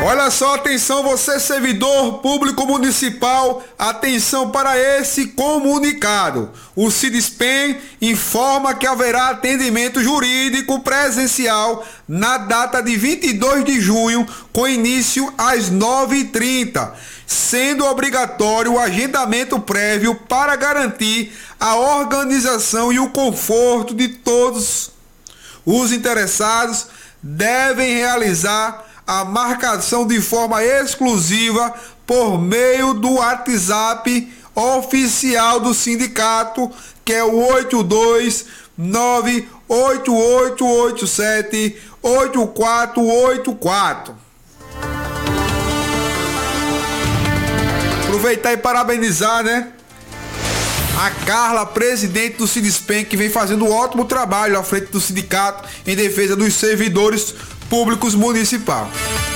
Olha só, atenção você servidor público municipal, atenção para esse comunicado. O Sidispen informa que haverá atendimento jurídico presencial na data de 22 de junho, com início às 9h30, sendo obrigatório o agendamento prévio para garantir a organização e o conforto de todos. Os interessados devem realizar a marcação de forma exclusiva por meio do WhatsApp oficial do sindicato, que é o 82988878484. Aproveitar e parabenizar, né, a Carla, presidente do Sidispen, que vem fazendo um ótimo trabalho à frente do sindicato em defesa dos servidores públicos municipais.